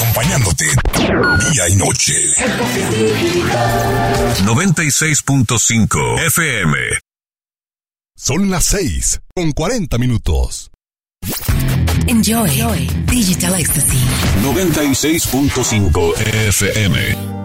acompañándote día y noche. 96.5 FM. Son las 6:40. Enjoy Digital Ecstasy. 96.5 FM.